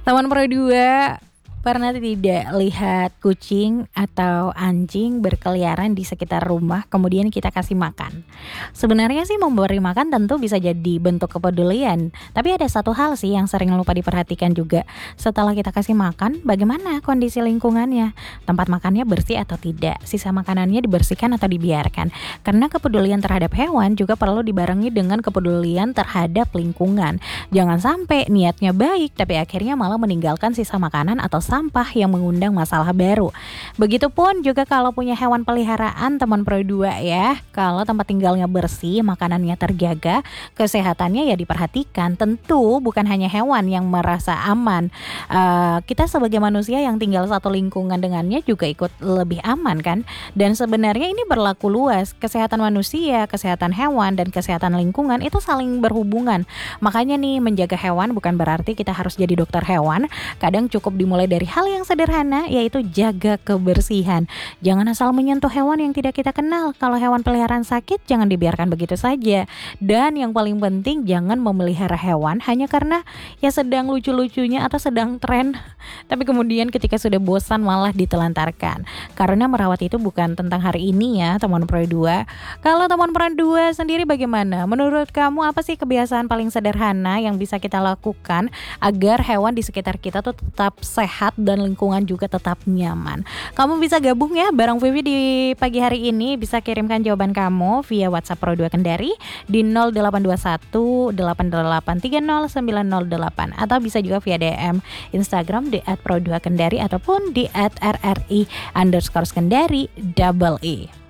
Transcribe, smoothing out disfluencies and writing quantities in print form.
Teman Pro 2, pernah tidak lihat kucing atau anjing berkeliaran di sekitar rumah kemudian kita kasih makan? Sebenarnya sih memberi makan tentu bisa jadi bentuk kepedulian, tapi ada satu hal sih yang sering lupa diperhatikan juga. Setelah kita kasih makan, bagaimana kondisi lingkungannya? Tempat makannya bersih atau tidak? Sisa makanannya dibersihkan atau dibiarkan? Karena kepedulian terhadap hewan juga perlu dibarengi dengan kepedulian terhadap lingkungan. Jangan sampai niatnya baik tapi akhirnya malah meninggalkan sisa makanan atau sampah yang mengundang masalah baru. Begitupun juga kalau punya hewan peliharaan teman Pro 2 ya. Kalau tempat tinggalnya bersih, makanannya terjaga, kesehatannya ya diperhatikan. Tentu bukan hanya hewan yang merasa aman. Kita sebagai manusia yang tinggal satu lingkungan dengannya juga ikut lebih aman kan. Dan sebenarnya ini berlaku luas. Kesehatan manusia, kesehatan hewan, dan kesehatan lingkungan itu saling berhubungan. Makanya nih menjaga hewan bukan berarti kita harus jadi dokter hewan. Kadang cukup dimulai dari hal yang sederhana, yaitu jaga kebersihan. Jangan asal menyentuh hewan yang tidak kita kenal. Kalau hewan peliharaan sakit, jangan dibiarkan begitu saja. Dan yang paling penting, jangan memelihara hewan hanya karena ya sedang lucu-lucunya atau sedang tren. Tapi kemudian ketika sudah bosan malah ditelantarkan. Karena merawat itu bukan tentang hari ini ya, teman Pro 2. Kalau teman Pro 2 sendiri bagaimana? Menurut kamu apa sih kebiasaan paling sederhana yang bisa kita lakukan agar hewan di sekitar kita tuh tetap sehat dan lingkungan juga tetap nyaman? Kamu bisa gabung ya bareng Vivi di pagi hari ini. Bisa kirimkan jawaban kamu via WhatsApp Pro 2 Kendari di 0821 8830 908 atau bisa juga via DM Instagram di @pro2kendari ataupun di @rri_kendari double E.